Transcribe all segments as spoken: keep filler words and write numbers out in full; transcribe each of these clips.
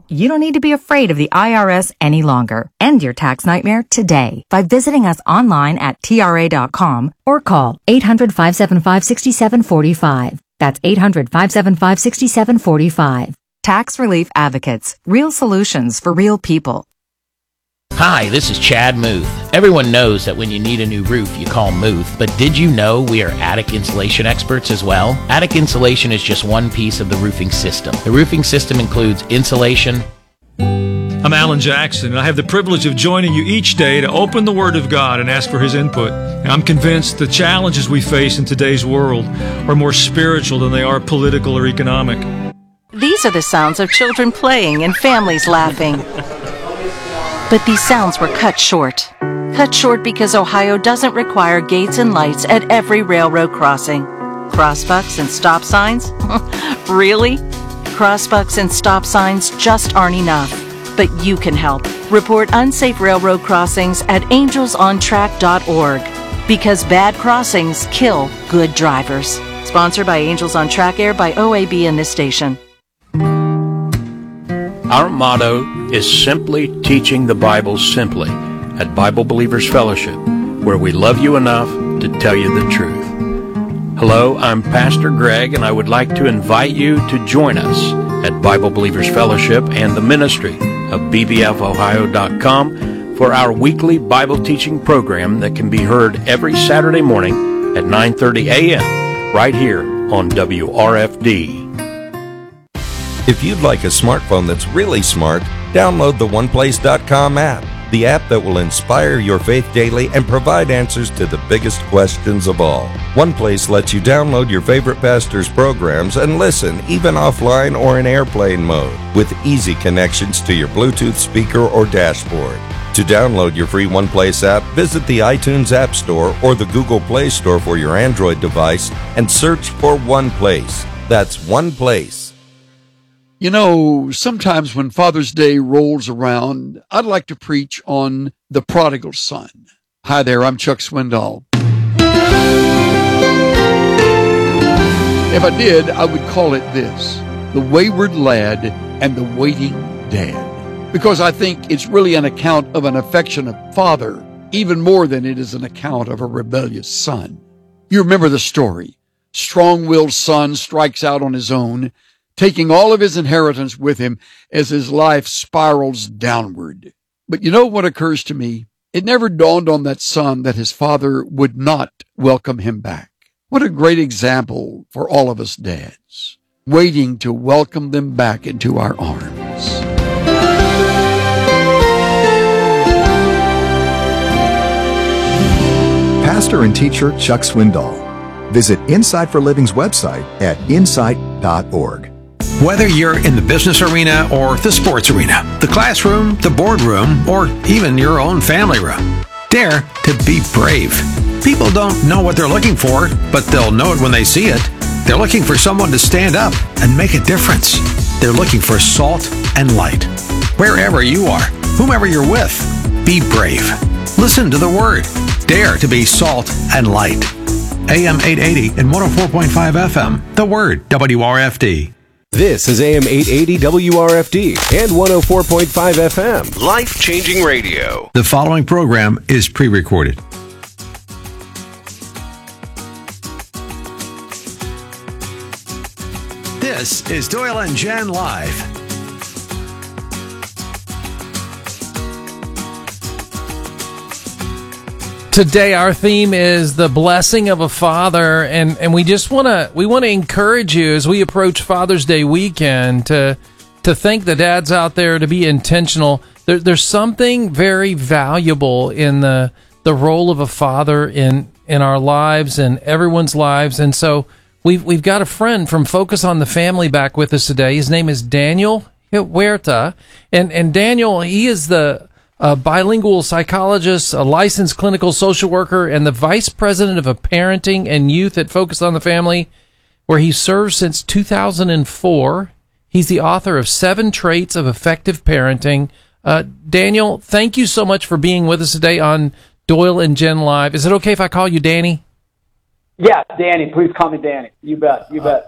you don't need to be afraid of the I R S any longer. End your tax nightmare today by visiting us online at T R A dot com or call eight hundred, five seven five, six seven four five. That's eight hundred, five seven five, six seven four five. Tax Relief Advocates. Real solutions for real people. Hi, this is Chad Muth. Everyone knows that when you need a new roof, you call Muth, but did you know we are attic insulation experts as well? Attic insulation is just one piece of the roofing system. The roofing system includes insulation. I'm Alan Jackson, and I have the privilege of joining you each day to open the Word of God and ask for His input. And I'm convinced the challenges we face in today's world are more spiritual than they are political or economic. These are the sounds of children playing and families laughing. But these sounds were cut short. Cut short because Ohio doesn't require gates and lights at every railroad crossing. Crossbucks and stop signs? Really? Crossbucks and stop signs just aren't enough. But you can help. Report unsafe railroad crossings at angels on track dot org. Because bad crossings kill good drivers. Sponsored by Angels on Track, aired by O A B and this station. Our motto is simply teaching the Bible simply at Bible Believers Fellowship, where we love you enough to tell you the truth. Hello, I'm Pastor Greg, and I would like to invite you to join us at Bible Believers Fellowship and the ministry of B B F Ohio dot com for our weekly Bible teaching program that can be heard every Saturday morning at nine thirty a.m. right here on W R F D. If you'd like a smartphone that's really smart, download the one place dot com app, the app that will inspire your faith daily and provide answers to the biggest questions of all. OnePlace lets you download your favorite pastor's programs and listen, even offline or in airplane mode, with easy connections to your Bluetooth speaker or dashboard. To download your free OnePlace app, visit the iTunes App Store or the Google Play Store for your Android device and search for OnePlace. That's OnePlace. You know, sometimes when Father's Day rolls around, I'd like to preach on the prodigal son. Hi there, I'm Chuck Swindoll. If I did, I would call it this: the wayward lad and the waiting dad. Because I think it's really an account of an affectionate father, even more than it is an account of a rebellious son. You remember the story. Strong-willed son strikes out on his own, taking all of his inheritance with him as his life spirals downward. But you know what occurs to me? It never dawned on that son that his father would not welcome him back. What a great example for all of us dads, waiting to welcome them back into our arms. Pastor and teacher Chuck Swindoll. Visit Insight for Living's website at insight dot org. Whether you're in the business arena or the sports arena, the classroom, the boardroom, or even your own family room, dare to be brave. People don't know what they're looking for, but they'll know it when they see it. They're looking for someone to stand up and make a difference. They're looking for salt and light. Wherever you are, whomever you're with, be brave. Listen to the Word. Dare to be salt and light. A M eight eighty and one oh four point five F M. The Word, W R F D. This is A M eight eighty W R F D and one oh four point five F M. Life-changing radio. The following program is pre-recorded. This is Doyle and Jen Live. Today our theme is the blessing of a father, and, and we just want to we want to encourage you as we approach Father's Day weekend to to thank the dads out there, to be intentional. There, there's something very valuable in the the role of a father in in our lives and everyone's lives, and so we've we've got a friend from Focus on the Family back with us today. His name is Daniel Huerta, and and Daniel, he is the a bilingual psychologist, a licensed clinical social worker, and the vice president of a parenting and youth at Focus on the Family, where he served since two thousand four. He's the author of Seven Traits of Effective Parenting. Uh, Daniel, thank you so much for being with us today on Doyle and Jen Live. Is it okay if I call you Danny? Yeah, Danny. Please call me Danny. You bet. You bet.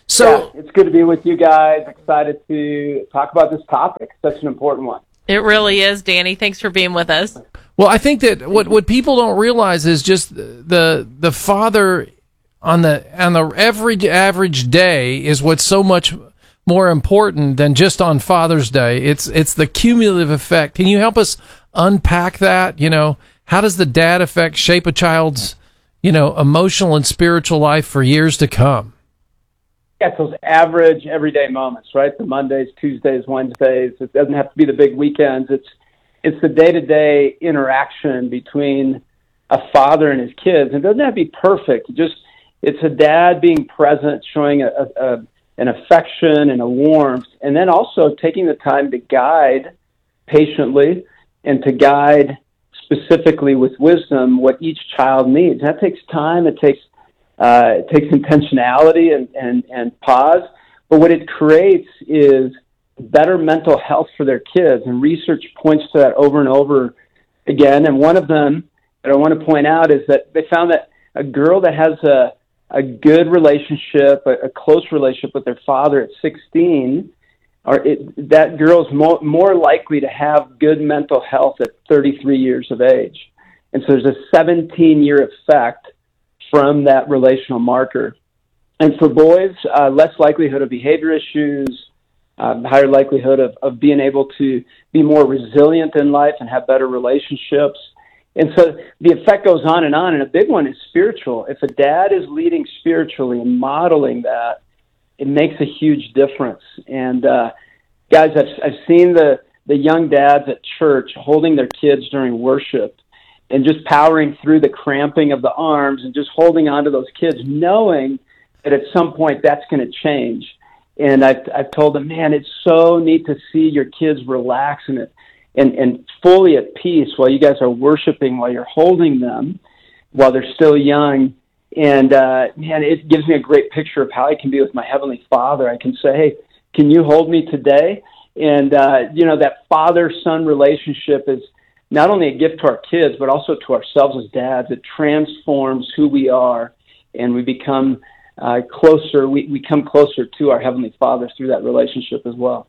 So yeah, it's good to be with you guys. Excited to talk about this topic. Such an important one. It really is, Danny. Thanks for being with us. Well, I think that what, what people don't realize is just the the father on the on the average average day is what's so much more important than just on Father's Day. It's it's the cumulative effect. Can you help us unpack that? You know, how does the dad effect shape a child's, you know, emotional and spiritual life for years to come? Yeah, it's those average everyday moments, right? The Mondays, Tuesdays, Wednesdays. It doesn't have to be the big weekends. It's it's the day-to-day interaction between a father and his kids. It doesn't have to be perfect. It just it's a dad being present, showing a, a, a an affection and a warmth, and then also taking the time to guide patiently and to guide specifically with wisdom what each child needs. That takes time. It takes Uh, it takes intentionality and, and, and pause. But what it creates is better mental health for their kids. And research points to that over and over again. And one of them that I want to point out is that they found that a girl that has a, a good relationship, a, a close relationship with their father at sixteen, or it, that girl is more, more likely to have good mental health at thirty-three years of age. And so there's a seventeen-year effect from that relational marker. And for boys, uh, less likelihood of behavior issues, um, higher likelihood of, of being able to be more resilient in life and have better relationships. And so the effect goes on and on. And a big one is spiritual. If a dad is leading spiritually and modeling that, it makes a huge difference. And uh, guys, I've, I've seen the, the young dads at church holding their kids during worship and just powering through the cramping of the arms and just holding on to those kids, knowing that at some point that's going to change. And I've, I've told them, man, it's so neat to see your kids relax and, and, and fully at peace while you guys are worshiping, while you're holding them, while they're still young. And, uh, man, it gives me a great picture of how I can be with my Heavenly Father. I can say, hey, can you hold me today? And, uh, you know, that father-son relationship is not only a gift to our kids, but also to ourselves as dads. It transforms who we are, and we become uh, closer. We, we come closer to our Heavenly Father through that relationship as well.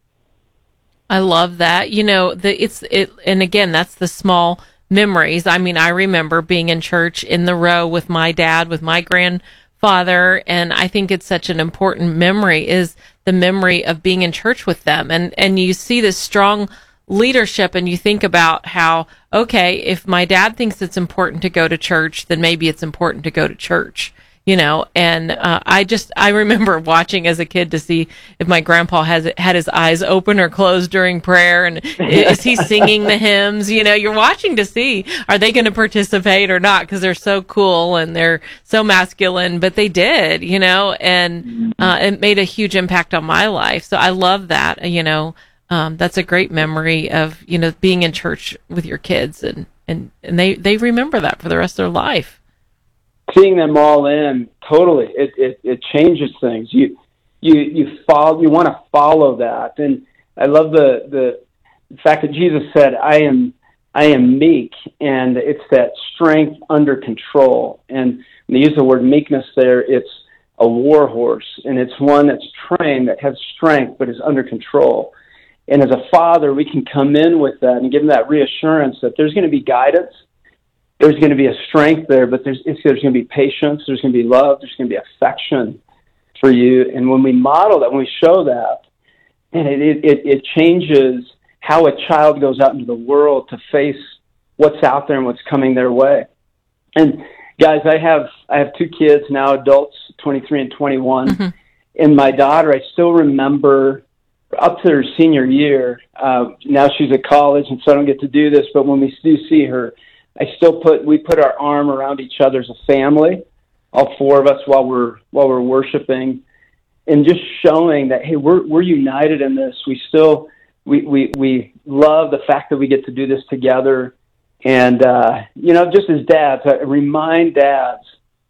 I love that. You know, the it's it, and again, that's the small memories. I mean, I remember being in church in the row with my dad, with my grandfather, and I think it's such an important memory is the memory of being in church with them, and and you see this strong leadership, and you think about how, okay, if my dad thinks it's important to go to church, then maybe it's important to go to church, you know. And uh, I just I remember watching as a kid to see if my grandpa has had his eyes open or closed during prayer, and is he singing the hymns? You know, you're watching to see, are they going to participate or not, because they're so cool and they're so masculine, but they did, you know, and uh, it made a huge impact on my life. So I love that, you know. Um, that's a great memory of, you know, being in church with your kids, and, and, and they, they remember that for the rest of their life. Seeing them all in, totally, it, it, it changes things. You you you follow, you want to follow that, and I love the the fact that Jesus said, "I am I am meek," and it's that strength under control. And when they use the word meekness there, it's a war horse, and it's one that's trained, that has strength, but is under control. And as a father, we can come in with that and give them that reassurance that there's going to be guidance, there's going to be a strength there, but there's, there's going to be patience, there's going to be love, there's going to be affection for you. And when we model that, when we show that, and it, it, it changes how a child goes out into the world to face what's out there and what's coming their way. And guys, I have I have two kids now, adults, twenty-three and twenty-one. Mm-hmm. And my daughter, I still remember up to her senior year, uh, now she's at college, and so I don't get to do this, but when we do see her, I still put, we put our arm around each other as a family, all four of us, while we're, while we're worshiping, and just showing that, hey, we're, we're united in this. We still, we, we, we love the fact that we get to do this together. And, uh, you know, just as dads, I remind dads,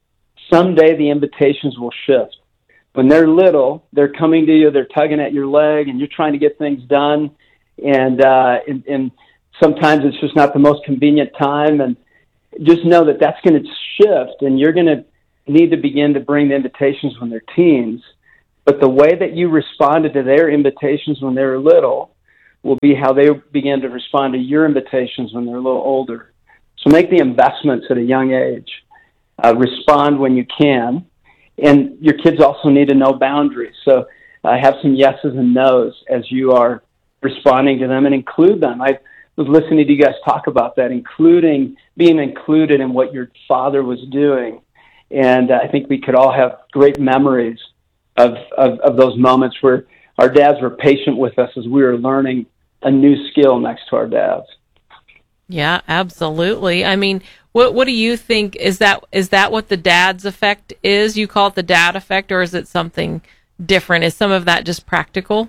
someday the invitations will shift. When they're little, they're coming to you, they're tugging at your leg, and you're trying to get things done. And, uh, and, and sometimes it's just not the most convenient time. And just know that that's going to shift, and you're going to need to begin to bring the invitations when they're teens. But the way that you responded to their invitations when they were little will be how they begin to respond to your invitations when they're a little older. So make the investments at a young age. Uh, respond when you can. And your kids also need to know boundaries. So uh, have some yeses and nos as you are responding to them, and include them. I was listening to you guys talk about that, including being included in what your father was doing. And uh, I think we could all have great memories of, of, of those moments where our dads were patient with us as we were learning a new skill next to our dads. Yeah, absolutely. I mean, what what do you think? Is that is that what the dad's effect is? You call it the dad effect, or is it something different? Is some of that just practical?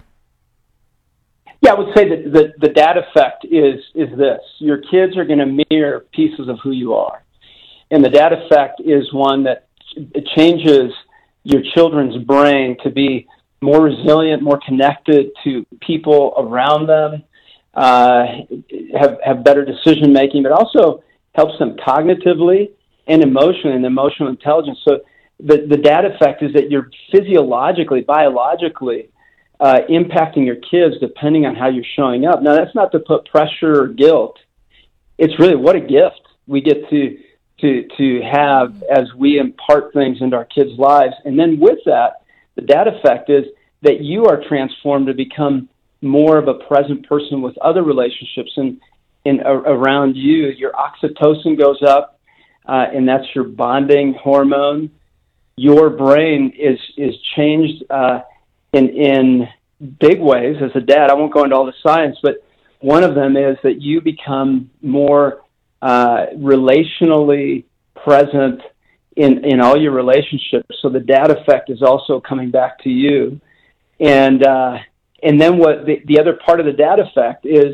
Yeah, I would say that the, the dad effect is is this. Your kids are going to mirror pieces of who you are. And the dad effect is one that it changes your children's brain to be more resilient, more connected to people around them, uh, have have better decision making, but also helps them cognitively and emotionally, and emotional intelligence. So the the dad effect is that you're physiologically, biologically uh, impacting your kids depending on how you're showing up. Now, that's not to put pressure or guilt. It's really what a gift we get to to to have as we impart things into our kids' lives. And then with that, the dad effect is that you are transformed to become more of a present person with other relationships and in uh, around you. Your oxytocin goes up, uh, and that's your bonding hormone. Your brain is is changed uh, in in big ways as a dad. I won't go into all the science, but one of them is that you become more uh, relationally present in, in all your relationships. So the dad effect is also coming back to you. And uh, and then what the, the other part of the dad effect is,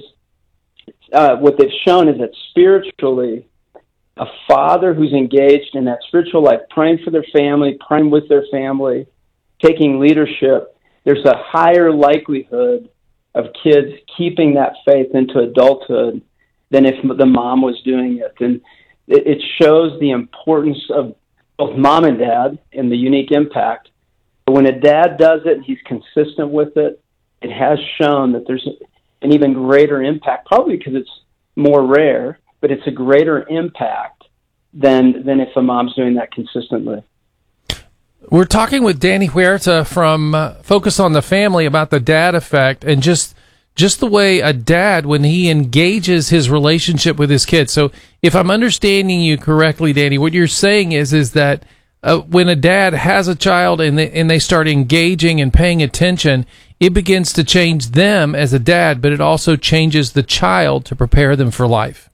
uh, what they've shown is that spiritually, a father who's engaged in that spiritual life, praying for their family, praying with their family, taking leadership, there's a higher likelihood of kids keeping that faith into adulthood than if the mom was doing it. And it, it shows the importance of both mom and dad and the unique impact. But when a dad does it and he's consistent with it, it has shown that there's an even greater impact, probably because it's more rare, but it's a greater impact than than if a mom's doing that consistently. We're talking with Danny Huerta from uh, Focus on the Family about the dad effect and just just the way a dad, when he engages his relationship with his kids. So if I'm understanding you correctly, Danny, what you're saying is is that uh, when a dad has a child and they, and they start engaging and paying attention, it begins to change them as a dad, but it also changes the child to prepare them for life.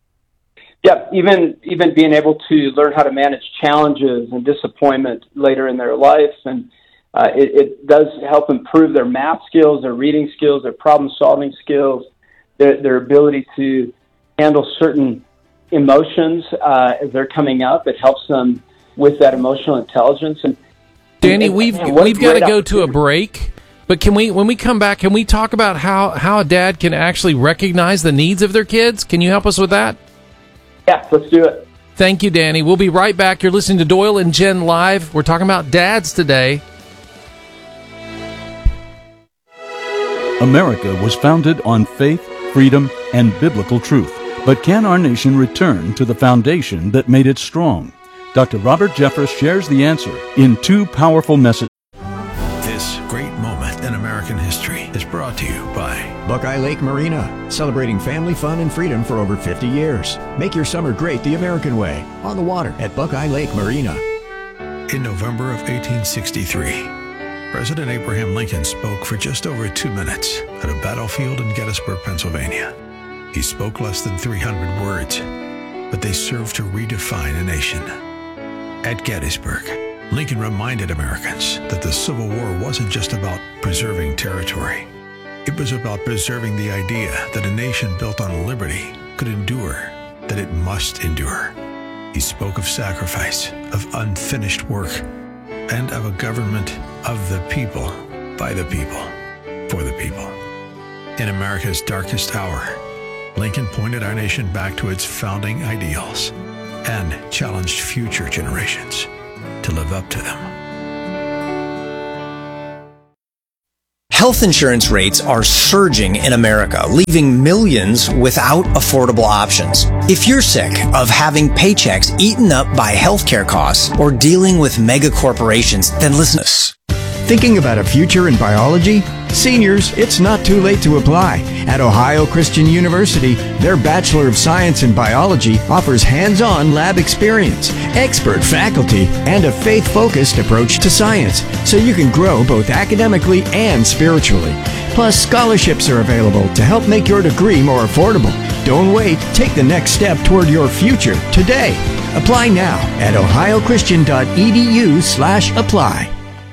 Yeah, even even being able to learn how to manage challenges and disappointment later in their life, and uh, it, it does help improve their math skills, their reading skills, their problem-solving skills, their, their ability to handle certain emotions uh, as they're coming up. It helps them with that emotional intelligence. And Danny, and, we've and we've got to go to a break. But can we, when we come back, can we talk about how, how a dad can actually recognize the needs of their kids? Can you help us with that? Yeah, let's do it. Thank you, Danny. We'll be right back. You're listening to Doyle and Jen Live. We're talking about dads today. America was founded on faith, freedom, and biblical truth. But can our nation return to the foundation that made it strong? Doctor Robert Jeffress shares the answer in two powerful messages. This great moment in American history is brought to you by Buckeye Lake Marina, celebrating family fun and freedom for over fifty years. Make your summer great the American way, on the water at Buckeye Lake Marina. In November of eighteen sixty-three, President Abraham Lincoln spoke for just over two minutes at a battlefield in Gettysburg, Pennsylvania. He spoke less than three hundred words, but they served to redefine a nation. At Gettysburg, Lincoln reminded Americans that the Civil War wasn't just about preserving territory. It was about preserving the idea that a nation built on liberty could endure, that it must endure. He spoke of sacrifice, of unfinished work, and of a government of the people, by the people, for the people. In America's darkest hour, Lincoln pointed our nation back to its founding ideals and challenged future generations to live up to them. Health insurance rates are surging in America, leaving millions without affordable options. If you're sick of having paychecks eaten up by healthcare costs or dealing with mega corporations, then listen to us. Thinking about a future in biology? Seniors, it's not too late to apply. At Ohio Christian University, their Bachelor of Science in Biology offers hands-on lab experience, expert faculty, and a faith-focused approach to science, so you can grow both academically and spiritually. Plus, scholarships are available to help make your degree more affordable. Don't wait. Take the next step toward your future today. Apply now at ohiochristian.edu slash apply.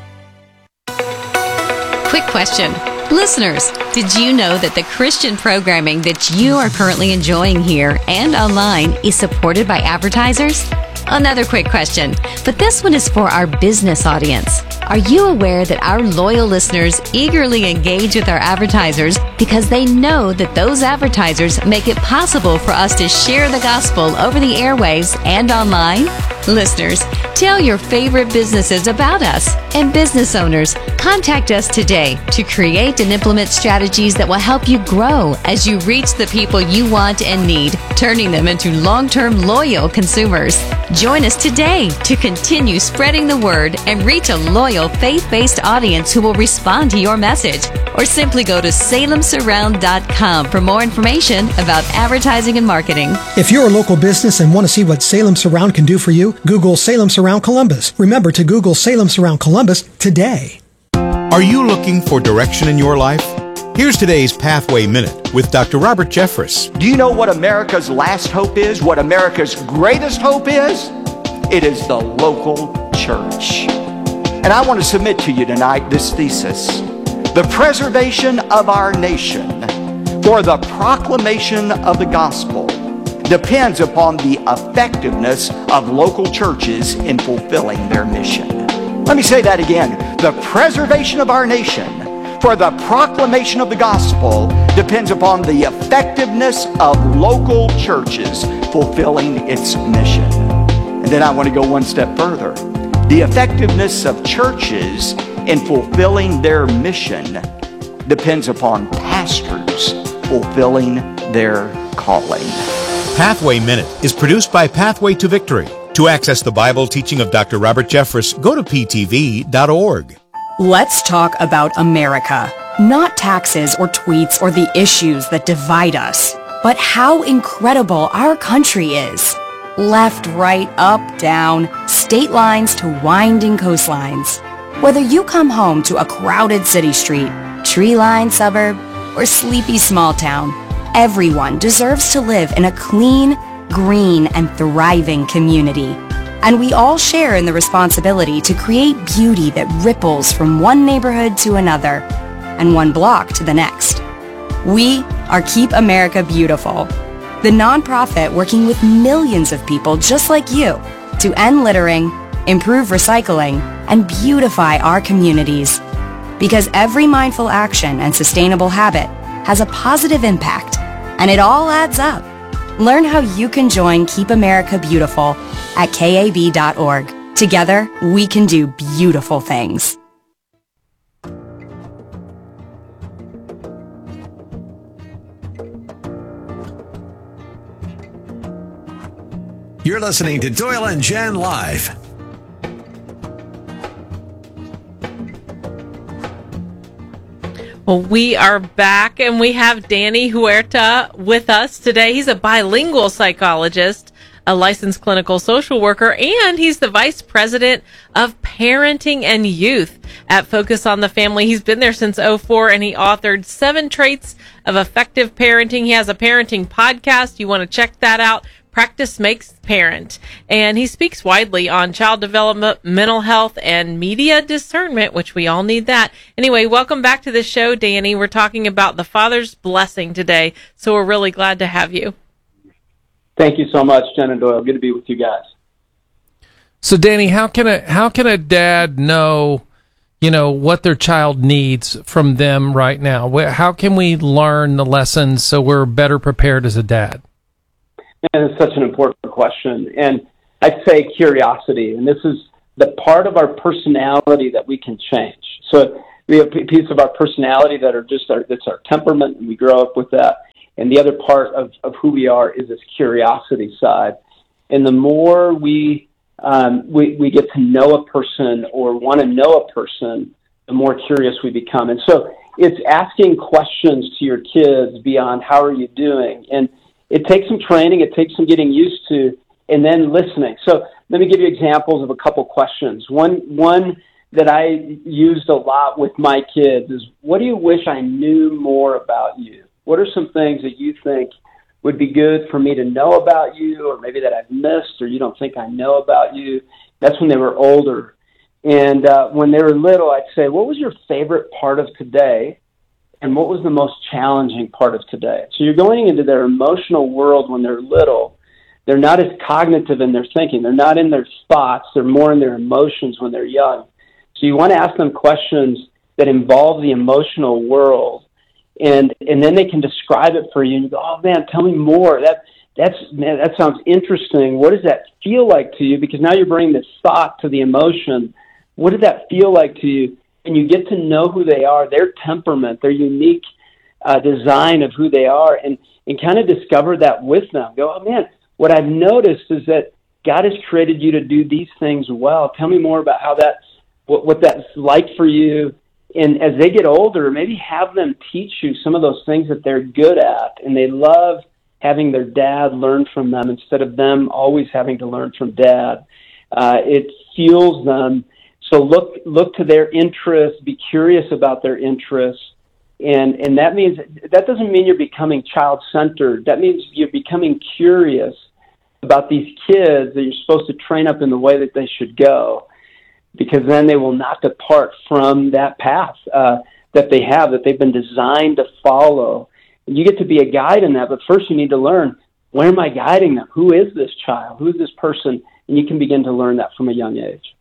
Quick question. Listeners, did you know that the Christian programming that you are currently enjoying here and online is supported by advertisers? Another quick question, but this one is for our business audience. Are you aware that our loyal listeners eagerly engage with our advertisers because they know that those advertisers make it possible for us to share the gospel over the airwaves and online? Listeners, tell your favorite businesses about us. And business owners, contact us today to create and implement strategies that will help you grow as you reach the people you want and need, turning them into long-term loyal consumers. Join us today to continue spreading the word and reach a loyal faith-based audience who will respond to your message. Or simply go to salem surround dot com for more information about advertising and marketing. If you're a local business and want to see what Salem Surround can do for you, Google Salem Surround Columbus. Remember to Google Salem Surround Columbus today. Are you looking for direction in your life? Here's today's Pathway Minute with Doctor Robert Jeffress. Do you know what America's last hope is? What America's greatest hope is? It is the local church. And I want to submit to you tonight this thesis. The preservation of our nation for the proclamation of the gospel depends upon the effectiveness of local churches in fulfilling their mission. Let me say that again. The preservation of our nation for the proclamation of the gospel depends upon the effectiveness of local churches fulfilling its mission. And then I want to go one step further. The effectiveness of churches in fulfilling their mission depends upon pastors fulfilling their calling. Pathway Minute is produced by Pathway to Victory. To access the Bible teaching of Doctor Robert Jeffress, go to p t v dot org. Let's talk about America. Not taxes or tweets or the issues that divide us, but how incredible our country is. Left, right, up, down, state lines to winding coastlines. Whether you come home to a crowded city street, tree-lined suburb, or sleepy small town, everyone deserves to live in a clean, green, and thriving community. And we all share in the responsibility to create beauty that ripples from one neighborhood to another and one block to the next. We are Keep America Beautiful, the nonprofit working with millions of people just like you to end littering, improve recycling, and beautify our communities. Because every mindful action and sustainable habit has a positive impact, and it all adds up. Learn how you can join Keep America Beautiful at K A B dot org. Together, we can do beautiful things. You're listening to Doyle and Jen Live. Well, we are back, and we have Danny Huerta with us today. He's a bilingual psychologist, a licensed clinical social worker, and he's the vice president of parenting and youth at Focus on the Family. He's been there since oh four, and he authored Seven Traits of Effective Parenting. He has a parenting podcast. You want to check that out. Practice Makes Parent. And he speaks widely on child development, mental health, and media discernment, which we all need that. Anyway, welcome back to the show, Danny. We're talking about the Father's Blessing today, so we're really glad to have you. Thank you so much, Jen and Doyle. Good to be with you guys. So, Danny, how can a how can a dad know, you know, what their child needs from them right now? How can we learn the lessons so we're better prepared as a dad? And it's such an important question. And I'd say curiosity. And this is the part of our personality that we can change. So we have a piece of our personality that are just our, that's our temperament, and we grow up with that. And the other part of, of who we are is this curiosity side. And the more we, um, we, we get to know a person or want to know a person, the more curious we become. And so it's asking questions to your kids beyond how are you doing? And it takes some training, it takes some getting used to, and then listening. So let me give you examples of a couple questions. One, one that I used a lot with my kids is, what do you wish I knew more about you? What are some things that you think would be good for me to know about you, or maybe that I've missed or you don't think I know about you? That's when they were older. And uh, when they were little, I'd say, what was your favorite part of today? And what was the most challenging part of today? So you're going into their emotional world when they're little. They're not as cognitive in their thinking. They're not in their thoughts. They're more in their emotions when they're young. So you want to ask them questions that involve the emotional world. And and then they can describe it for you, and you go, oh, man, tell me more. That that's man, that sounds interesting. What does that feel like to you? Because now you're bringing this thought to the emotion. What did that feel like to you? And you get to know who they are, their temperament, their unique uh, design of who they are, and, and kind of discover that with them. Go, oh, man, what I've noticed is that God has created you to do these things well. Tell me more about how that, what, what that's like for you. And as they get older, maybe have them teach you some of those things that they're good at, and they love having their dad learn from them instead of them always having to learn from dad. Uh, it fuels them. So look look to their interests, be curious about their interests, and, and that means, that doesn't mean you're becoming child-centered. That means you're becoming curious about these kids that you're supposed to train up in the way that they should go, because then they will not depart from that path uh, that they have, that they've been designed to follow. And you get to be a guide in that, but first you need to learn, where am I guiding them? Who is this child? Who is this person? And you can begin to learn that from a young age.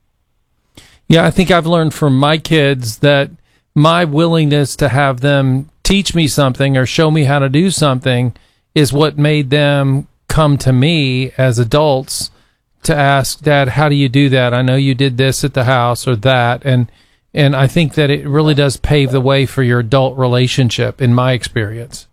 Yeah, I think I've learned from my kids that my willingness to have them teach me something or show me how to do something is what made them come to me as adults to ask, Dad, how do you do that? I know you did this at the house or that. And and I think that it really does pave the way for your adult relationship, in my experience.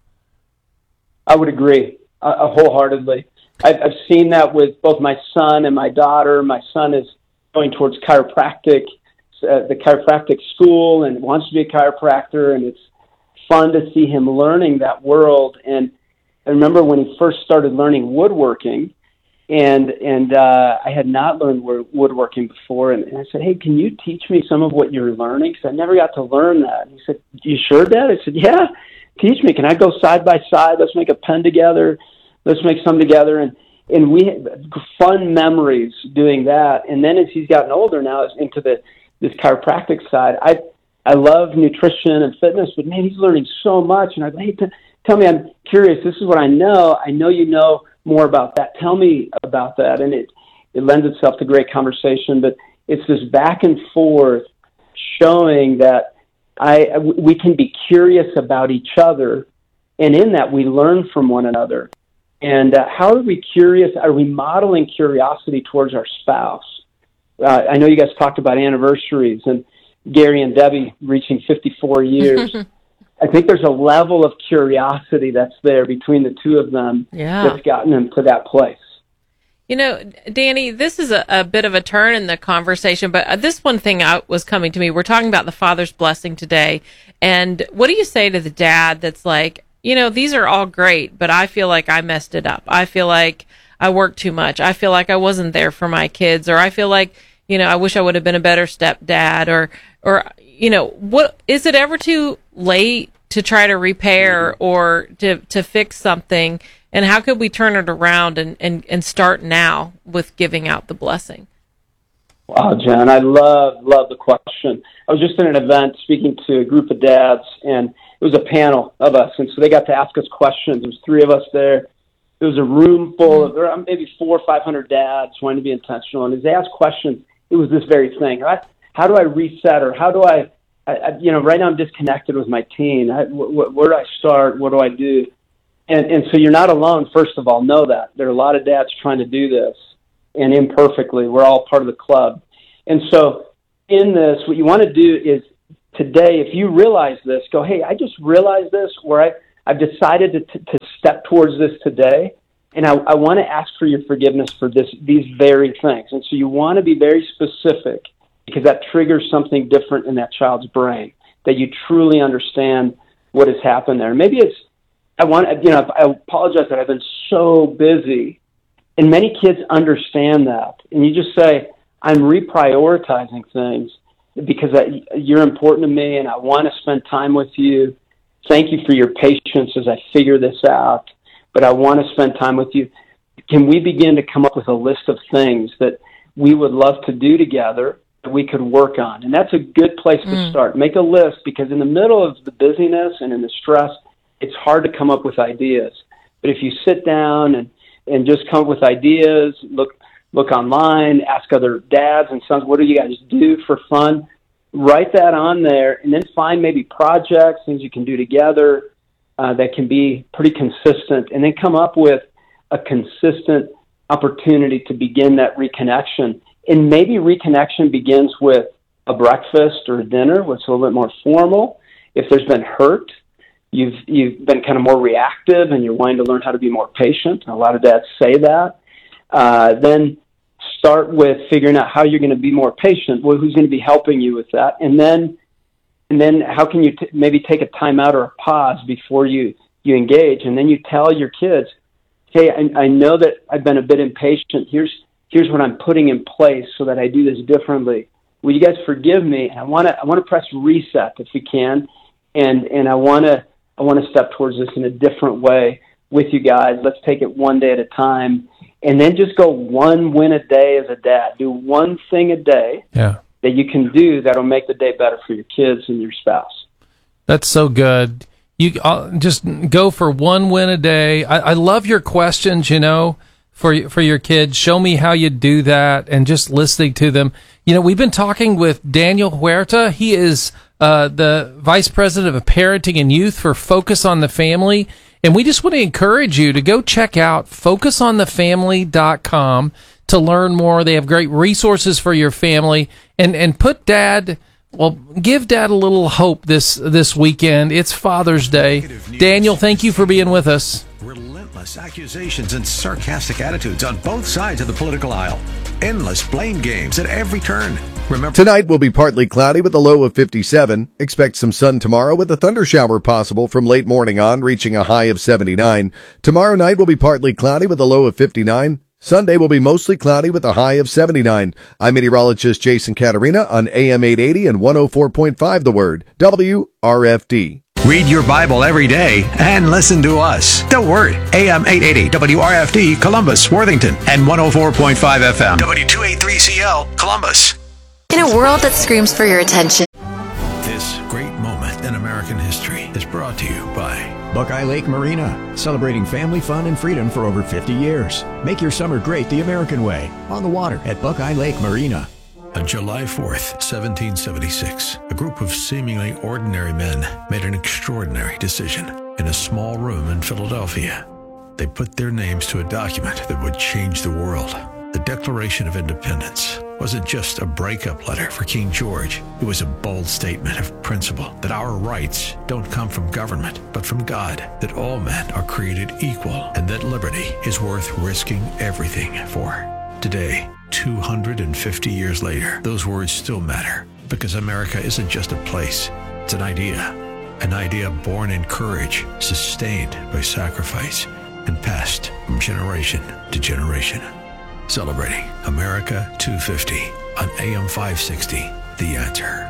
I would agree uh, wholeheartedly. I've, I've seen that with both my son and my daughter. My son is going towards chiropractic, uh, the chiropractic school, and wants to be a chiropractor, and it's fun to see him learning that world. And I remember when he first started learning woodworking, and and uh, I had not learned woodworking before, and, and I said, hey, can you teach me some of what you're learning? Because I never got to learn that. And he said, you sure, Dad? I said, yeah, teach me. Can I go side by side? Let's make a pen together. Let's make some together. And And we had fun memories doing that. And then as he's gotten older now, is into the this chiropractic side. I I love nutrition and fitness, but man, he's learning so much. And I go, hey, t- tell me, I'm curious. This is what I know. I know you know more about that. Tell me about that. And it, it lends itself to great conversation. But it's this back and forth showing that I we can be curious about each other. And in that, we learn from one another. And uh, how are we curious? Are we modeling curiosity towards our spouse? Uh, I know you guys talked about anniversaries and Gary and Debbie reaching fifty-four years. I think there's a level of curiosity that's there between the two of them yeah. that's gotten them to that place. You know, Danny, this is a, a bit of a turn in the conversation, but this one thing out was coming to me. We're talking about the Father's blessing today. And what do you say to the dad that's like, you know, these are all great, but I feel like I messed it up. I feel like I worked too much. I feel like I wasn't there for my kids, or I feel like, you know, I wish I would have been a better stepdad, or, or, you know, what, is it ever too late to try to repair or to, to fix something? And how could we turn it around and, and, and start now with giving out the blessing? Wow, Jen, I love, love the question. I was just in an event speaking to a group of dads, and it was a panel of us, and so they got to ask us questions. There was three of us there. It was a room full of there were maybe four or five hundred dads wanting to be intentional, and as they asked questions, it was this very thing. How, how do I reset, or how do I, I, I, you know, right now I'm disconnected with my teen. I, wh- where do I start? What do I do? And and so you're not alone, first of all. Know that. There are a lot of dads trying to do this, and imperfectly. We're all part of the club. And so in this, what you want to do is today, if you realize this, go, hey, I just realized this, or I, I've decided to, to, to step towards this today, and I, I want to ask for your forgiveness for this, these very things. And so you want to be very specific, because that triggers something different in that child's brain, that you truly understand what has happened there. Maybe it's, I want, you know, I apologize that I've been so busy, and many kids understand that. And you just say, I'm reprioritizing things because I, you're important to me, and I want to spend time with you. Thank you for your patience as I figure this out, but I want to spend time with you. Can we begin to come up with a list of things that we would love to do together that we could work on? And that's a good place mm. to start. Make a list, because in the middle of the busyness and in the stress, it's hard to come up with ideas. But if you sit down and, and just come up with ideas, look look online, ask other dads and sons, what do you guys do for fun? Write that on there, and then find maybe projects, things you can do together uh, that can be pretty consistent, and then come up with a consistent opportunity to begin that reconnection. And maybe reconnection begins with a breakfast or a dinner, which is a little bit more formal. If there's been hurt, you've you've been kind of more reactive, and you're wanting to learn how to be more patient. A lot of dads say that. Uh, then start with figuring out how you're going to be more patient. Well, who's going to be helping you with that? And then, and then how can you t- maybe take a time out or a pause before you, you engage? And then you tell your kids, hey, I, I know that I've been a bit impatient. Here's here's what I'm putting in place so that I do this differently. Will you guys forgive me? I want to I want to press reset if we can, and and I want to I want to step towards this in a different way with you guys. Let's take it one day at a time. And then just go one win a day as a dad. Do one thing a day yeah. that you can do that'll make the day better for your kids and your spouse. That's so good. You uh, just go for one win a day. I, I love your questions, you know, for for your kids. Show me how you do that, and just listening to them. You know, we've been talking with Daniel Huerta. He is uh, the Vice President of Parenting and Youth for Focus on the Family. And we just want to encourage you to go check out focus on the family dot com to learn more. They have great resources for your family, and, and put dad, well, give dad a little hope this, this weekend. It's Father's Day. Daniel, thank you for being with us. Relentless accusations and sarcastic attitudes on both sides of the political aisle. Endless blame games at every turn. Remember, tonight will be partly cloudy with a low of fifty-seven. Expect some sun tomorrow with a thunder shower possible from late morning on, reaching a high of seventy-nine. Tomorrow night will be partly cloudy with a low of fifty-nine. Sunday will be mostly cloudy with a high of seventy-nine. I'm meteorologist Jason Caterina on A M eight eighty and one oh four point five The Word, W R F D. Read your Bible every day and listen to us. The Word, A M eight eighty, W R F D, Columbus, Worthington, and one oh four point five F M, W two eighty-three C L, Columbus. In a world that screams for your attention. This great moment in American history is brought to you by Buckeye Lake Marina, celebrating family fun and freedom for over fifty years. Make your summer great the American way, on the water at Buckeye Lake Marina. On July fourth, seventeen seventy-six, a group of seemingly ordinary men made an extraordinary decision in a small room in Philadelphia. They put their names to a document that would change the world. The Declaration of Independence wasn't just a breakup letter for King George. It was a bold statement of principle that our rights don't come from government, but from God, that all men are created equal, and that liberty is worth risking everything for. Today, two hundred fifty years later, those words still matter, because America isn't just a place, it's an idea. An idea born in courage, sustained by sacrifice, and passed from generation to generation. Celebrating America two fifty on A M five sixty, The Answer.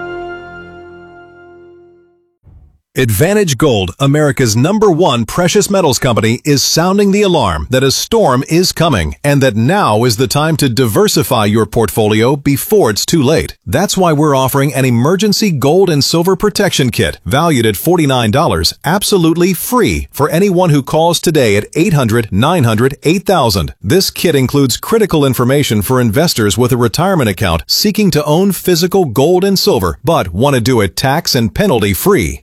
Advantage Gold, America's number one precious metals company, is sounding the alarm that a storm is coming and that now is the time to diversify your portfolio before it's too late. That's why we're offering an emergency gold and silver protection kit valued at forty-nine dollars, absolutely free for anyone who calls today at eight hundred, nine hundred, eight thousand. This kit includes critical information for investors with a retirement account seeking to own physical gold and silver but want to do it tax and penalty free. Advantage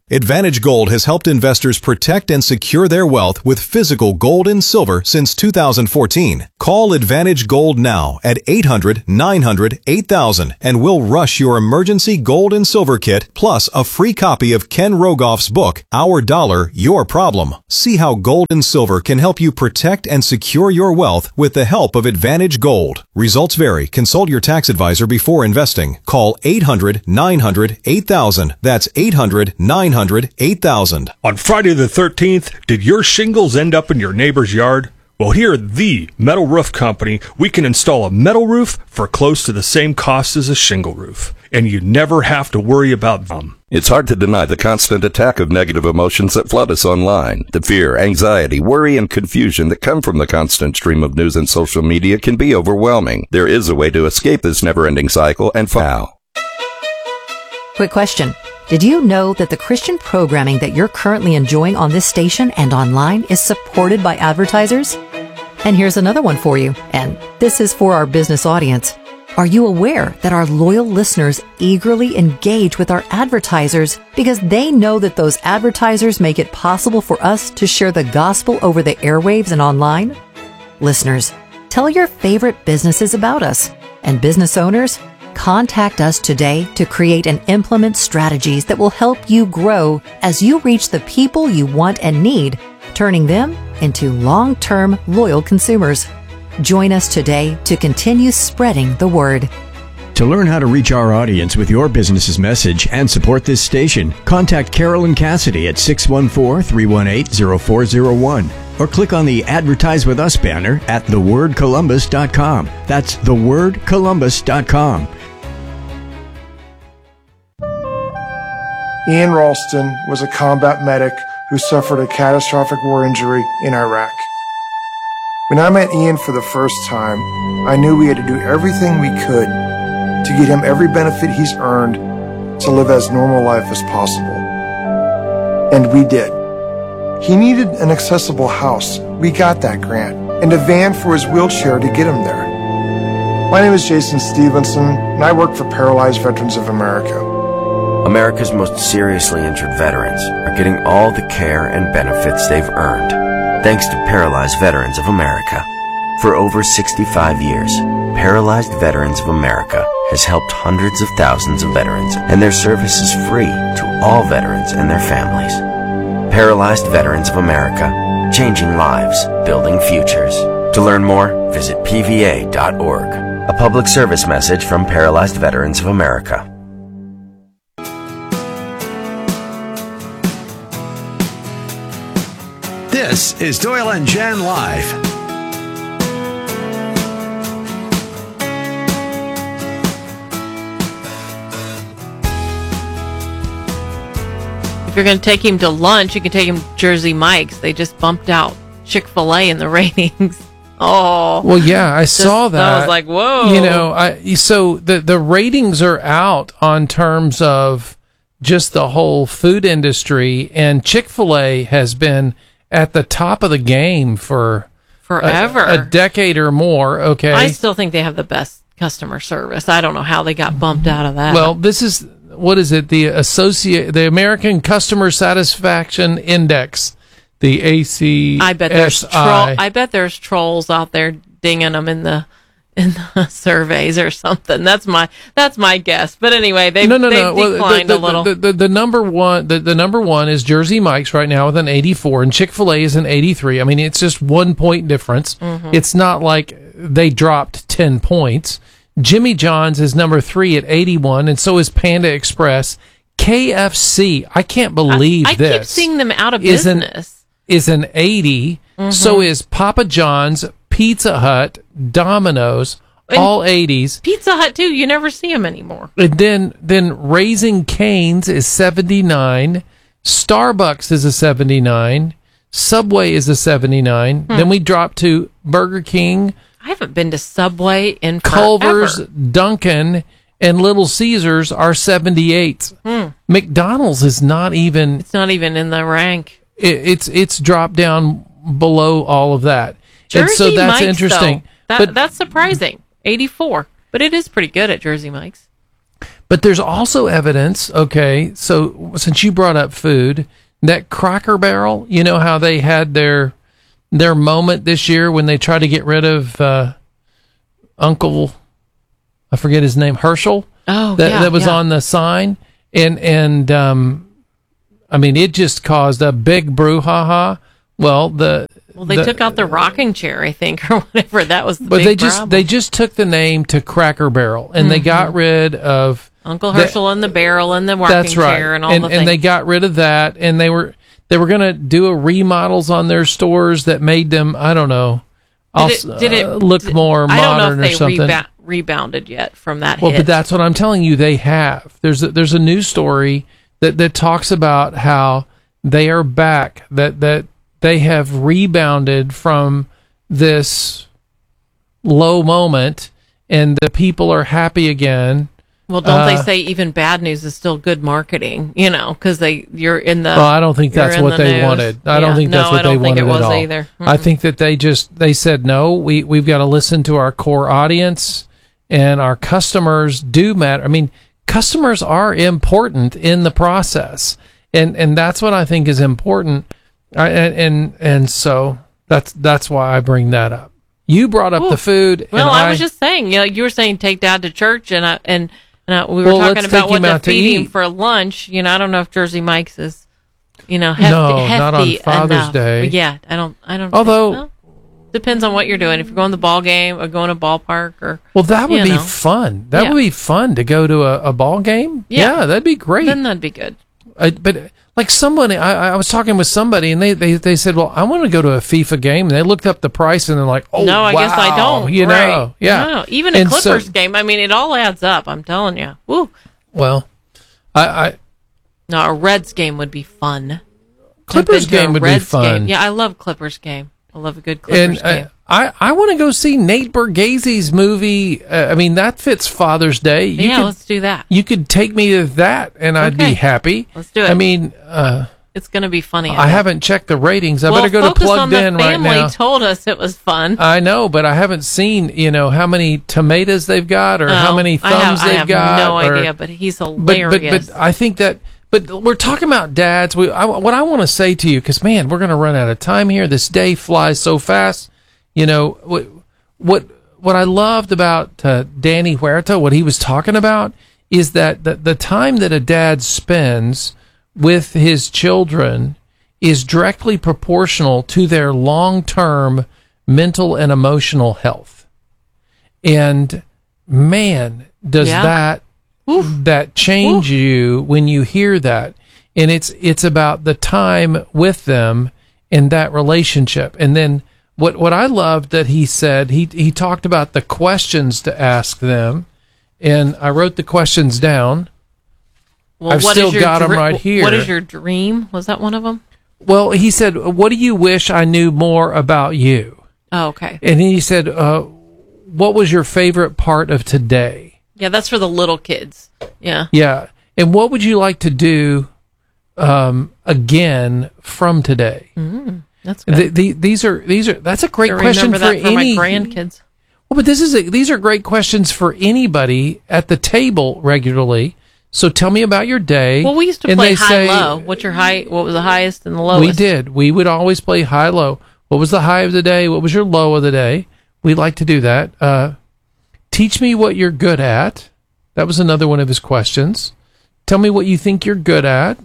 Advantage Gold has helped investors protect and secure their wealth with physical gold and silver since two thousand fourteen. Call Advantage Gold now at eight hundred, nine hundred, eight thousand and we'll rush your emergency gold and silver kit plus a free copy of Ken Rogoff's book, Our Dollar, Your Problem. See how gold and silver can help you protect and secure your wealth with the help of Advantage Gold. Results vary. Consult your tax advisor before investing. Call eight hundred, nine hundred, eight thousand. That's eight hundred, nine hundred, eight thousand. On Friday the thirteenth, did your shingles end up in your neighbor's yard? Well, here at the Metal Roof Company, we can install a metal roof for close to the same cost as a shingle roof, and you never have to worry about them. It's hard to deny the constant attack of negative emotions that flood us online. The fear, anxiety, worry, and confusion that come from the constant stream of news and social media can be overwhelming. There is a way to escape this never-ending cycle, and how? Quick question. Did you know that the Christian programming that you're currently enjoying on this station and online is supported by advertisers? And here's another one for you, and this is for our business audience. Are you aware that our loyal listeners eagerly engage with our advertisers because they know that those advertisers make it possible for us to share the gospel over the airwaves and online? Listeners, tell your favorite businesses about us. And business owners, contact us today to create and implement strategies that will help you grow as you reach the people you want and need, turning them into long-term loyal consumers. Join us today to continue spreading the word. To learn how to reach our audience with your business's message and support this station, contact Carolyn Cassidy at six one four, three one eight, zero four zero one or click on the Advertise With Us banner at the word columbus dot com. That's the word columbus dot com. Ian Ralston was a combat medic who suffered a catastrophic war injury in Iraq. When I met Ian for the first time, I knew we had to do everything we could to get him every benefit he's earned to live as normal life as possible. And we did. He needed an accessible house. We got that grant. And a van for his wheelchair to get him there. My name is Jason Stevenson, and I work for Paralyzed Veterans of America. America's most seriously injured veterans are getting all the care and benefits they've earned, thanks to Paralyzed Veterans of America. For over sixty-five years, Paralyzed Veterans of America has helped hundreds of thousands of veterans, and their service is free to all veterans and their families. Paralyzed Veterans of America, changing lives, building futures. To learn more, visit P V A dot org. A public service message from Paralyzed Veterans of America. This is Doyle and Jen Live. If you're going to take him to lunch, you can take him to Jersey Mike's. They just bumped out Chick-fil-A in the ratings. Oh. Well, yeah, I just, saw that. I was like, whoa. You know, I so the the ratings are out on terms of just the whole food industry, and Chick-fil-A has been at the top of the game for forever, a, a decade or more. Okay, I still think they have the best customer service. I don't know how they got bumped out of that. Well, this is what is it? The associate, the American Customer Satisfaction Index, the A C S I. I bet there's tro- I bet there's trolls out there dinging them in the in the surveys or something. That's my that's my guess. But anyway, they've, no, no, they've no. Well, declined the, the, a little. The, the, the number one the, the number one is Jersey Mike's right now with an eighty-four, and Chick-fil-A is an eighty-three. I mean, it's just one point difference. Mm-hmm. It's not like they dropped ten points. Jimmy John's is number three at eighty-one, and so is Panda Express. K F C, I can't believe I, I this. keep seeing them out of is an, business. Is an eighty. Mm-hmm. So is Papa John's, Pizza Hut, Domino's. And all eighties. Pizza Hut too. You never see them anymore. And then then Raising Cane's is seventy-nine. Starbucks is a seventy-nine. Subway is a seventy-nine. Hmm. Then we drop to Burger King. I haven't been to Subway in Culver's, forever. Dunkin', and Little Caesars are seventy-eights. Hmm. McDonald's is not even. It's not even in the rank. It, it's it's dropped down below all of that. Jersey and so that's Mike's, interesting. That, but that's surprising. eighty-four, but it is pretty good at Jersey Mike's. But there's also evidence, okay, so since you brought up food, that Cracker Barrel, you know how they had their their moment this year when they tried to get rid of uh, Uncle, I forget his name, Herschel? Oh, that, yeah, that was yeah. on the sign. And, and um, I mean, it just caused a big brouhaha. Well, the... Well, they the, took out the rocking chair, I think, or whatever. That was the But big they just problem. they just took the name to Cracker Barrel, and they Mhm. got rid of Uncle the- Herschel and the barrel and the rocking That's right. chair and all and, the and things. they got rid of that, and they were they were going to do a remodels on their stores that made them, I don't know, I'll, Did it, did it uh, look did- more I don't modern know or if they something. reba- rebounded yet from that Well, hit. but that's what I'm telling you. They have. There's a, there's a news story that, that talks about how they are back. That that they have rebounded from this low moment, and the people are happy again. Well, don't Uh, they say even bad news is still good marketing? You know, because they you're in the. Well, I don't think you're that's in what the they news. wanted. I Yeah. don't think no, that's what I don't they think wanted it was at all. either. I Mm-mm. think that they just they said no. We we've got to listen to our core audience, and our customers do matter. I mean, customers are important in the process, and and that's what I think is important. I, and and and so that's that's why I bring that up. You brought up Ooh. the food. Well, and I, was just saying, you know, you were saying take dad to church, and I, and and I, we were Well, talking let's about take what him to out to feed him eat. for lunch. You know, I don't know if Jersey Mike's is, you know, hefty, No, hefty not on Father's enough. Day. Yeah, I don't, I don't. Although- well, depends on what you're doing. If you're going to the ball game or going to ballpark or Well, that would you be know. fun. That Yeah. would be fun to go to a, a ball game. Yeah. that'd be great. Then that'd be good. I, but like somebody, I, I was talking with somebody, and they, they, they said, "Well, I want to go to a FIFA game." And they looked up the price, and they're like, "Oh, no, I guess I wow," don't. You Right. know, yeah. No, even a And so- Clippers game. I mean, it all adds up. I'm telling you. Woo. Well, I, I No, a Reds game would be fun. Clippers I've been to a game would be Reds fun. game. Yeah, I love Clippers game. I love a good Clippers and game. uh, I, I want to go see Nate Bargatze's movie. Uh, I mean, that fits Father's Day. You yeah, could, let's do that. You could take me to that, and I'd Okay. be happy. Let's do it. I mean, uh, It's going to be funny. I haven't checked the ratings. I well, better go to Focus Plugged on the In right Family now. told us it was fun. I know, but I haven't seen, you know, how many tomatoes they've got or how Oh, many I have- thumbs I they've have got. no or- idea, but he's but, hilarious. but, but I think that, but we're talking about dads. We, I, what I want to say to you, because man, we're going to run out of time here. This day flies so fast. You know, what, what, what I loved about uh, Danny Huerta, what he was talking about is that the, the time that a dad spends with his children is directly proportional to their long-term mental and emotional health. And man, does Yeah. that that change you when you hear that? And it's it's about the time with them in that relationship. And then what what I loved that he said, he he talked about the questions to ask them, and I wrote the questions down. well, I've what still is your got 'em dr- right here. What is your dream? Was that one of them? Well, he said, "What do you wish I knew more about you?" Oh, okay. And he said, uh, "What was your favorite part of today?" Yeah, that's for the little kids. Yeah. Yeah. And what would you like to do um, again from today? Mm, that's good. The, the, these are these are that's a great I question remember for that for any my grandkids. Well, but this is a, these are great questions for anybody at the table regularly. So tell me about your day. Well, we used to And play they high say- low. What's your high? What was the highest and the lowest? We did. We would always play high low. What was the high of the day? What was your low of the day? We like to do that. Uh, teach me what you're good at. That was another one of his questions. Tell me what you think you're good at,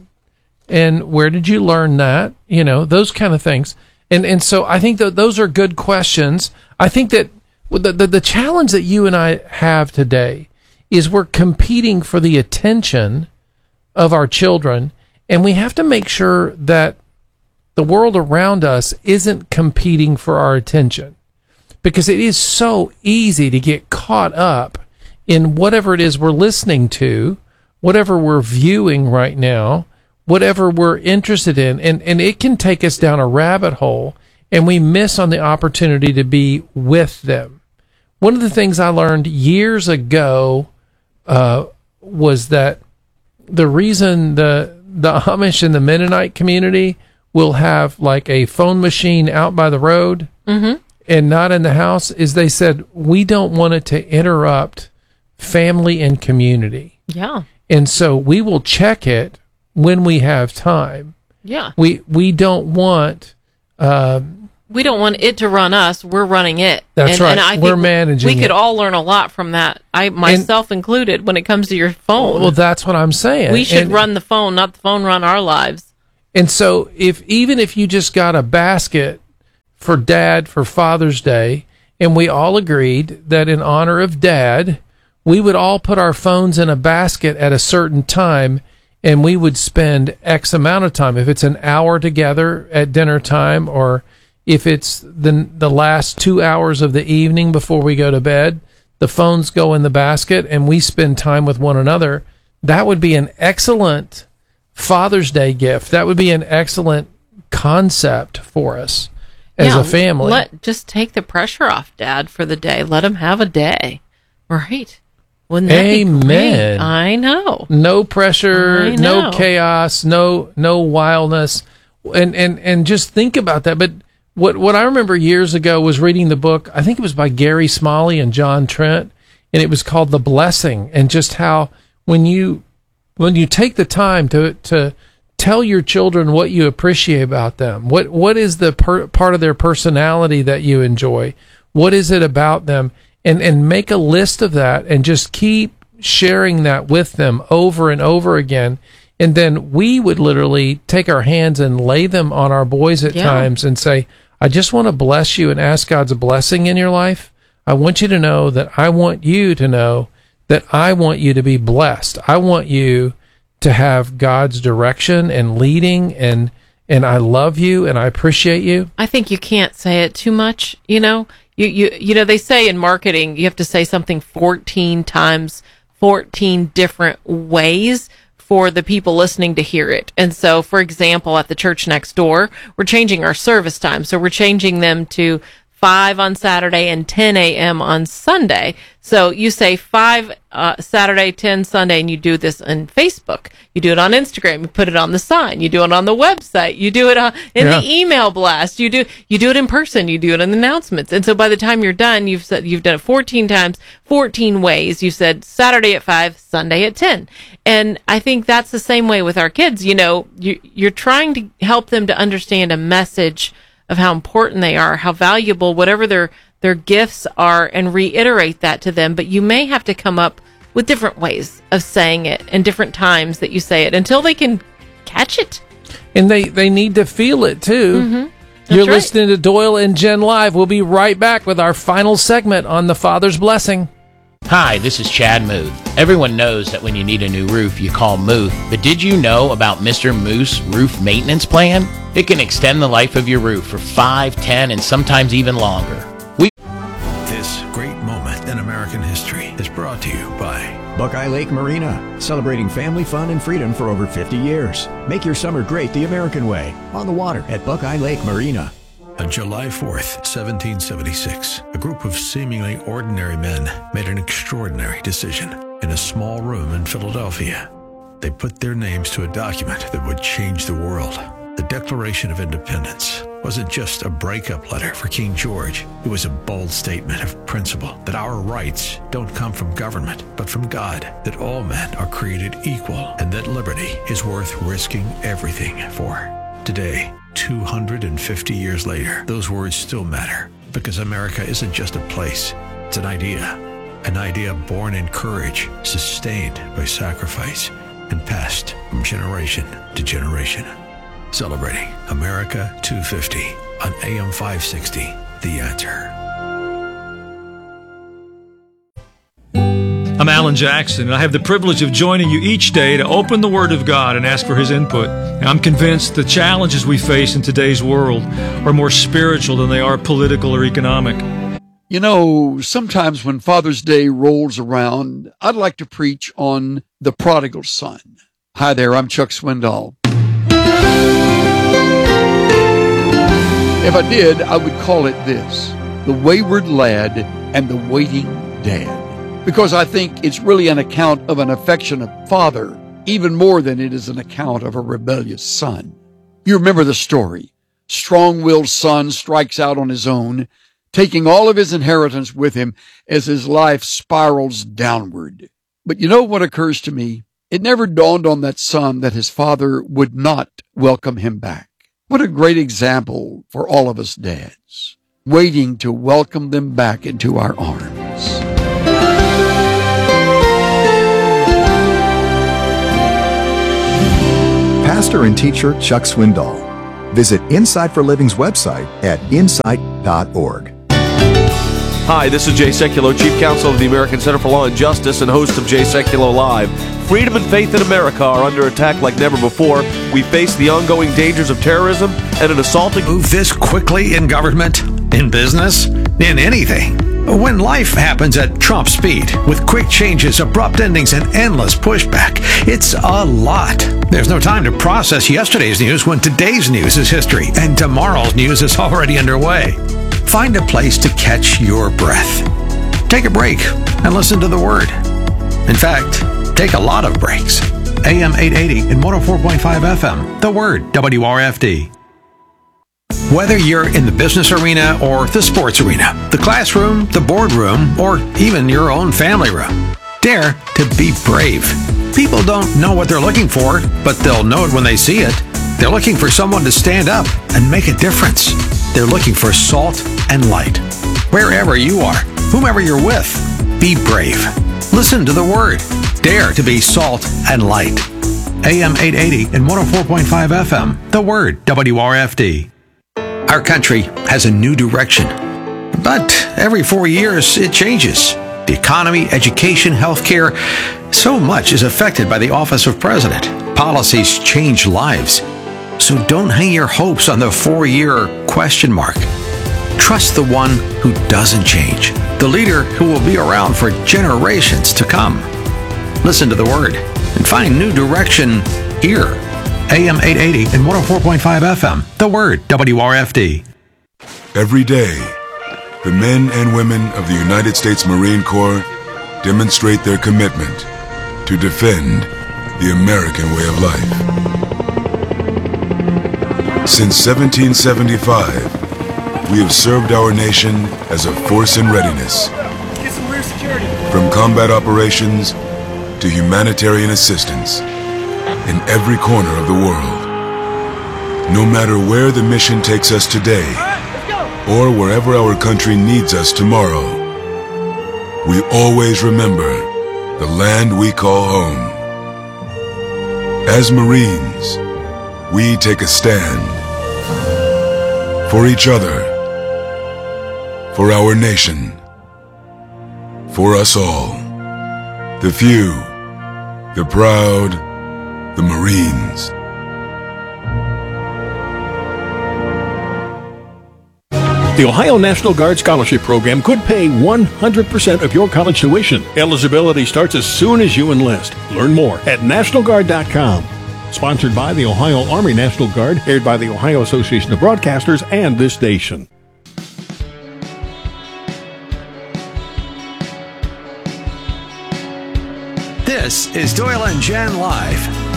and where did you learn that? You know, those kind of things. And and so I think that those are good questions. I think that the the, the challenge that you and I have today is we're competing for the attention of our children, and we have to make sure that the world around us isn't competing for our attention, because it is so easy to get caught up in whatever it is we're listening to, whatever we're viewing right now, whatever we're interested in, and, and it can take us down a rabbit hole, and we miss on the opportunity to be with them. One of the things I learned years ago uh, was that the reason the the Amish and the Mennonite community will have like a phone machine out by the road Mm-hmm. and not in the house is they said, we don't want it to interrupt family and community. Yeah. And so we will check it when we have time. Yeah. We we don't want uh, we don't want it to run us. We're running it. That's and, right. And I We're think managing We could it. all learn a lot from that. I myself and, included when it comes to your phone. Well, that's what I'm saying. We should and, run the phone, not the phone run our lives. And so if even if you just got a basket for Dad for Father's Day, and we all agreed that in honor of Dad, we would all put our phones in a basket at a certain time, and we would spend X amount of time. If it's an hour together at dinner time, or if it's the the last two hours of the evening before we go to bed, the phones go in the basket, and we spend time with one another. That would be an excellent Father's Day gift. That would be an excellent concept for us as yeah, a family. Let just take the pressure off Dad for the day. Let him have a day. Right. Wouldn't that Amen. be great? I know. No pressure, I no know. chaos, no no wildness. And and and just think about that. But what what I remember years ago was reading the book, I think it was by Gary Smalley and John Trent, and it was called The Blessing, and just how when you when you take the time to to tell your children what you appreciate about them, what what is the per, part of their personality that you enjoy, what is it about them, and and make a list of that, and just keep sharing that with them over and over again. And then we would literally take our hands and lay them on our boys at Yeah. times and say, I just want to bless you and ask God's blessing in your life. I want you to know that I want you to know that I want you to be blessed. I want you to have God's direction and leading, and and I love you and I appreciate you. I think you can't say it too much. You know, you you you know they say in marketing you have to say something fourteen times, fourteen different ways for the people listening to hear it. And so, for example, at the church next door, we're changing our service time. So we're changing them to five on Saturday and ten a.m. on Sunday. So you say five uh, Saturday, ten Sunday, and you do this on Facebook. You do it on Instagram. You put it on the sign. You do it on the website. You do it uh, in Yeah. the email blast. You do you do it in person. You do it in the announcements. And so by the time you're done, you've said you've done it fourteen times, fourteen ways. You said Saturday at five, Sunday at ten. And I think that's the same way with our kids. You know, you, you're trying to help them to understand a message of how important they are, how valuable whatever their their gifts are, and reiterate that to them. But you may have to come up with different ways of saying it and different times that you say it until they can catch it. And they, they need to feel it too. Mm-hmm. You're right. listening to Doyle and Jen Live. We'll be right back with our final segment on the Father's Blessing. Hi, this is Chad Muth. Everyone knows that when you need a new roof, you call Muth. But did you know about Mister Moose Roof Maintenance Plan? It can extend the life of your roof for five, ten, and sometimes even longer. We This great moment in American history is brought to you by Buckeye Lake Marina, celebrating family fun and freedom for over fifty years. Make your summer great the American way, on the water at Buckeye Lake Marina. On July fourth, seventeen seventy-six, a group of seemingly ordinary men made an extraordinary decision in a small room in Philadelphia. They put their names to a document that would change the world. The Declaration of Independence wasn't just a breakup letter for King George. It was a bold statement of principle that our rights don't come from government, but from God, that all men are created equal, and that liberty is worth risking everything for. Today, two hundred fifty years later, those words still matter, because America isn't just a place, it's an idea. An idea born in courage, sustained by sacrifice, and passed from generation to generation. Celebrating America two fifty on A M five sixty, The Answer. I'm Alan Jackson, and I have the privilege of joining you each day to open the Word of God and ask for His input. And I'm convinced the challenges we face in today's world are more spiritual than they are political or economic. You know, sometimes when Father's Day rolls around, I'd like to preach on the prodigal son. Hi there, I'm Chuck Swindoll. If I did, I would call it this: the wayward lad and the waiting dad. Because I think it's really an account of an affectionate father, even more than it is an account of a rebellious son. You remember the story. Strong-willed son strikes out on his own, taking all of his inheritance with him as his life spirals downward. But you know what occurs to me? It never dawned on that son that his father would not welcome him back. What a great example for all of us dads, waiting to welcome them back into our arms. Pastor and teacher Chuck Swindoll. Visit Insight for Living's website at insight dot org. Hi, this is Jay Sekulow, Chief Counsel of the American Center for Law and Justice and host of Jay Sekulow Live. Freedom and faith in America are under attack like never before. We face the ongoing dangers of terrorism and an assaulting... Move this quickly in government, in business, in anything. When life happens at Trump speed, with quick changes, abrupt endings, and endless pushback, it's a lot. There's no time to process yesterday's news when today's news is history, and tomorrow's news is already underway. Find a place to catch your breath. Take a break and listen to the Word. In fact, take a lot of breaks. A M eight eighty and one oh four point five F M, The Word, W R F D. Whether you're in the business arena or the sports arena, the classroom, the boardroom, or even your own family room, dare to be brave. People don't know what they're looking for, but they'll know it when they see it. They're looking for someone to stand up and make a difference. They're looking for salt and light. Wherever you are, whomever you're with, be brave. Listen to the Word. Dare to be salt and light. A M eight eighty and one oh four point five F M, The Word, W R F D. Our country has a new direction, but every four years it changes. The economy, education, healthcare, so much is affected by the office of president. Policies change lives. So don't hang your hopes on the four-year question mark. Trust the one who doesn't change, the leader who will be around for generations to come. Listen to the Word and find new direction here. A M eight eighty and one oh four point five F M, The Word, W R F D. Every day, the men and women of the United States Marine Corps demonstrate their commitment to defend the American way of life. Since seventeen seventy-five, we have served our nation as a force in readiness. From combat operations to humanitarian assistance in every corner of the world. No matter where the mission takes us today, or wherever our country needs us tomorrow, we always remember the land we call home. As Marines, we take a stand for each other, for our nation, for us all, the few, the proud, the Marines. The Ohio National Guard Scholarship Program could pay one hundred percent of your college tuition. Eligibility starts as soon as you enlist. Learn more at National Guard dot com. Sponsored by the Ohio Army National Guard, aired by the Ohio Association of Broadcasters and this station. This is Doyle and Jen Live.